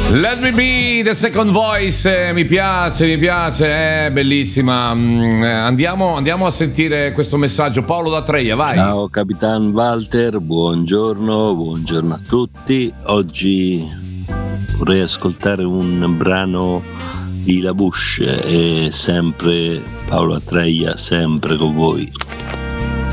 Let me be the second voice, mi piace, bellissima. Andiamo a sentire questo messaggio. Paolo da Treia, vai. Ciao Capitan Walter, buongiorno a tutti. Oggi vorrei ascoltare un brano di La Bush e sempre Paolo Atreia, sempre con voi.